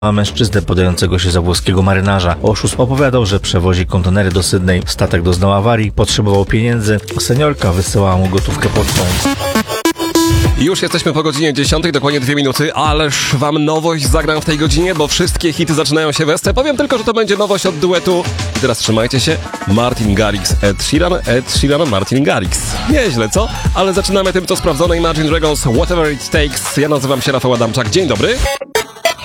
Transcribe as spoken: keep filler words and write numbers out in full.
mężczyznę podającego się za włoskiego marynarza. Oszust opowiadał, że przewozi kontenery do Sydney. Statek doznał awarii, potrzebował pieniędzy, a seniorka wysyłała mu gotówkę pocztą. Już jesteśmy po godzinie dziesiątej, dokładnie dwie minuty, ależ wam nowość zagram w tej godzinie, bo wszystkie hity zaczynają się w S C. Powiem tylko, że to będzie nowość od duetu. I teraz trzymajcie się. Martin Garrix, Ed Sheeran, Ed Sheeran, Martin Garrix. Nieźle, co? Ale zaczynamy tym, co sprawdzone. Imagine Dragons, Whatever It Takes. Ja nazywam się Rafał Adamczak. Dzień dobry.